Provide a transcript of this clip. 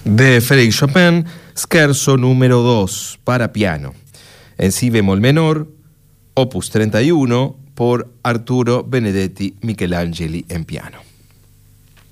De Frédéric Chopin, Scherzo número 2 para piano, en si bemol menor, opus 31, por Arturo Benedetti Michelangeli en piano.